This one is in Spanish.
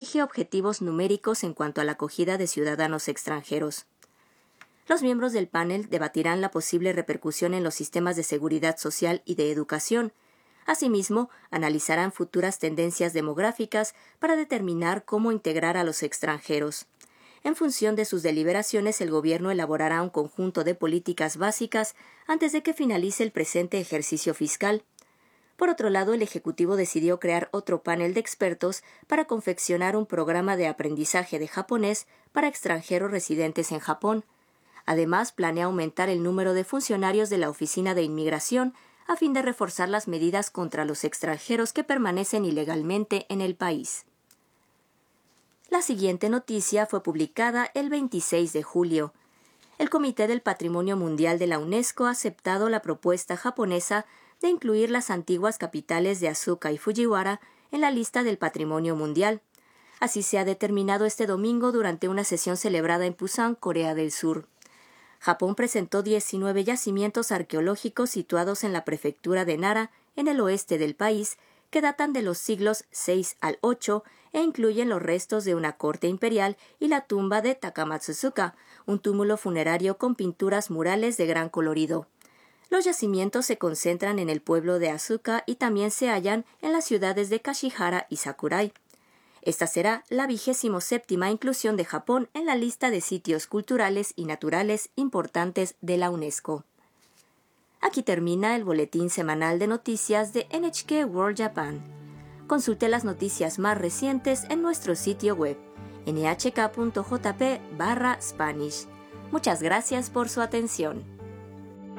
exige objetivos numéricos en cuanto a la acogida de ciudadanos extranjeros. Los miembros del panel debatirán la posible repercusión en los sistemas de seguridad social y de educación. Asimismo, analizarán futuras tendencias demográficas para determinar cómo integrar a los extranjeros. En función de sus deliberaciones, el gobierno elaborará un conjunto de políticas básicas antes de que finalice el presente ejercicio fiscal. Por otro lado, el Ejecutivo decidió crear otro panel de expertos para confeccionar un programa de aprendizaje de japonés para extranjeros residentes en Japón. Además, planea aumentar el número de funcionarios de la Oficina de Inmigración a fin de reforzar las medidas contra los extranjeros que permanecen ilegalmente en el país. La siguiente noticia fue publicada el 26 de julio. El Comité del Patrimonio Mundial de la UNESCO ha aceptado la propuesta japonesa de incluir las antiguas capitales de Asuka y Fujiwara en la lista del Patrimonio Mundial. Así se ha determinado este domingo durante una sesión celebrada en Pusan, Corea del Sur. Japón presentó 19 yacimientos arqueológicos situados en la prefectura de Nara, en el oeste del país, que datan de los siglos VI al VIII e incluyen los restos de una corte imperial y la tumba de Takamatsusuka, un túmulo funerario con pinturas murales de gran colorido. Los yacimientos se concentran en el pueblo de Asuka y también se hallan en las ciudades de Kashihara y Sakurai. Esta será la 27ª inclusión de Japón en la lista de sitios culturales y naturales importantes de la UNESCO. Aquí termina el boletín semanal de noticias de NHK World Japan. Consulte las noticias más recientes en nuestro sitio web nhk.jp/Spanish. Muchas gracias por su atención.